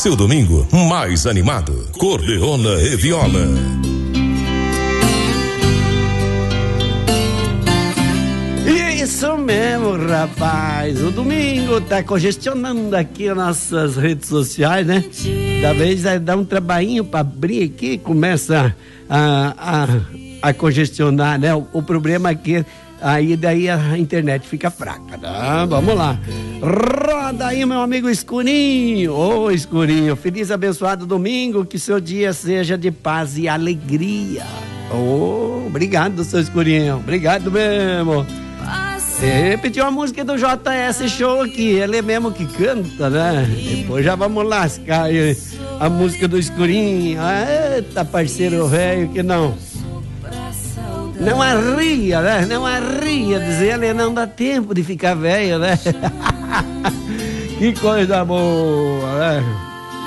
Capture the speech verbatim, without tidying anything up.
seu domingo mais animado. Cordeona e viola. Isso mesmo, rapaz. O domingo tá congestionando aqui as nossas redes sociais, né? Da vez dá um trabalhinho pra abrir aqui, começa a, a, a congestionar, né? O, o problema é que aí daí a internet fica fraca, né? Vamos lá. Roda aí, meu amigo Escurinho. Ô, Escurinho, feliz abençoado domingo, que seu dia seja de paz e alegria. Ô, obrigado, seu Escurinho. Obrigado mesmo. Você pediu a música do J S Show aqui, ele é mesmo que canta, né? Depois já vamos lascar aí a música do Escurinho. Eita, parceiro velho, que não não arria, né? Não arria, dizer ele não dá tempo de ficar velho, né? Que coisa boa, né?